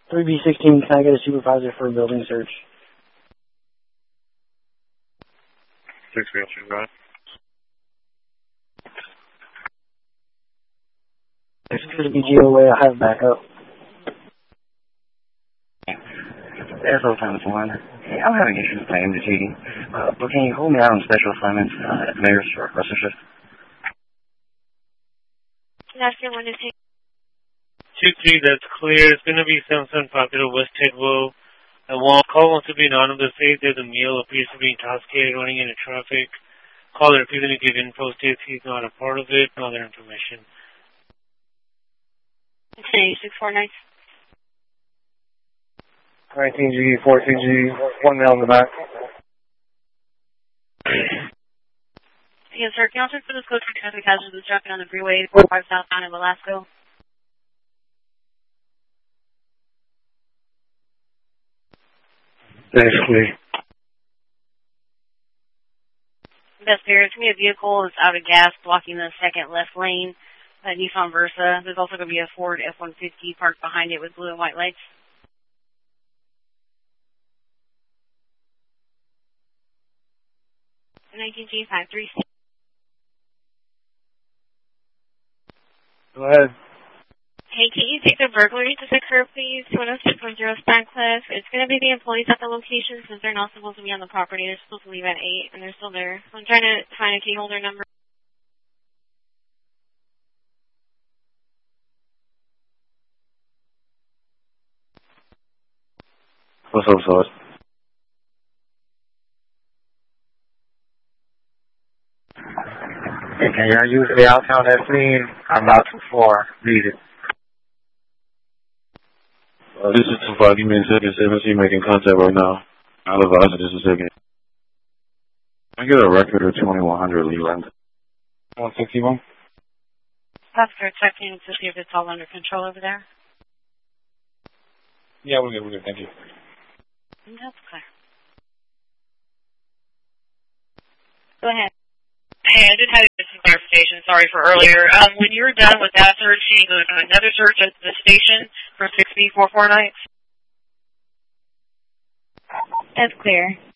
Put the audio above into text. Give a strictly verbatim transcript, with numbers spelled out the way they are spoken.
three B sixteen, can I get a supervisor for a building search? six B, supervisor. Excuse me, G O A, I have backup. S O times one. Hey, I'm having issues with my M D T. Uh, but can you hold me out on special assignments uh, at Mayor's for Russell shift? That's your one to take. two three, that's clear. It's going to be Samsung Popular West Tidwell. A call wants to be anonymous. Say that the meal appears to be intoxicated, running into traffic. Caller repeatedly give info, states he's not a part of it, no other information. Okay, six four nine. nineteen G, fourteen G, one male in the back. Yes, sir. Can you also for this code for traffic hazards was dropping on the freeway, four five southbound in Velasco? Basically. Best bear, it's going to be a vehicle that's out of gas blocking the second left lane, a Nissan Versa. There's also going to be a Ford F one fifty parked behind it with blue and white lights. nineteen G five three six. Go ahead. Hey, can you take the burglary to Sixer, please? one oh six one zero Stancliff. It's going to be the employees at the location since they're not supposed to be on the property. They're supposed to leave at eight, and they're still there. So I'm trying to find a key holder number. What's up, Sword? Hey, can y'all use the outbound at scene? I'm not too far. Need it. Uh, this is two five, give me a second. seven C making contact right now. I'll advise you just a second. I get a record of twenty-one hundred Leland. one sixty-one? Officer checking to see if it's all under control over there. Yeah, we're good, we're good, thank you. That's clear. Go ahead. Hey, I just had some clarification. Sorry for earlier. Um, when you were done with that search, you go to another search at the station for six B four four nine. That's clear.